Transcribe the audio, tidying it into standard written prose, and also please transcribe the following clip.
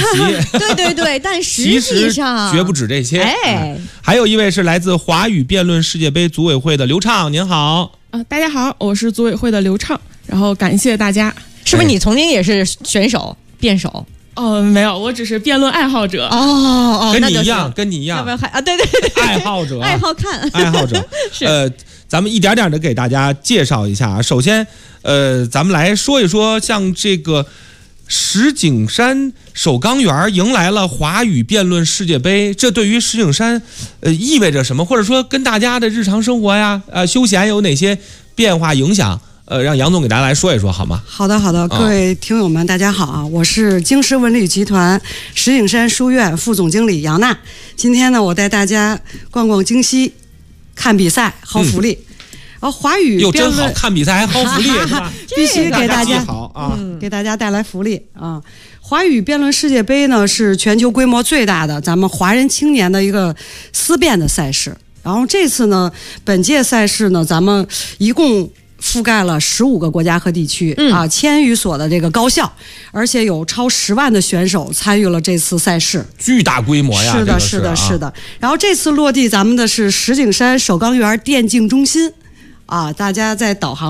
对，但实际上绝不止这些。 哎， 还有一位是来自华语辩论世界杯组委会的刘畅，您好。 大家好，我是组委会的刘畅，然后感谢大家。 是不是你曾经也是选手、辩手？ 没有，我只是辩论爱好者。 跟你一样，跟你一样。 要不要对， 爱好者， 爱好看， 爱好者。 是。 咱们一点点的给大家介绍一下啊。首先，咱们来说一说，像这个石景山首钢园迎来了华语辩论世界杯，这对于石景山，意味着什么？或者说跟大家的日常生活呀、休闲有哪些变化影响？让杨总给大家来说一说好吗？ 好的，各位听友们，大家好啊！我是京师文旅集团石景山书院副总经理杨娜。今天呢，我带大家逛逛京西，看比赛，薅福利。华语又真好看比赛还薅福利是吧？ 必须给大家好啊， 给大家带来福利啊！华语辩论世界杯呢是全球规模最大的咱们华人青年的一个思辨的赛事。然后这次呢，本届赛事呢，咱们一共覆盖了15个国家和地区，1000余所的这个高校，而且有超10万的选手参与了这次赛事， 巨大规模呀！ 是的。然后这次落地咱们的是石景山首钢园电竞中心，大家在导航